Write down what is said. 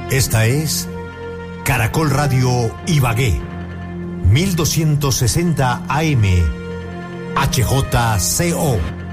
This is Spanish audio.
Esta es Caracol Radio Ibagué, 1260 AM, HJCO.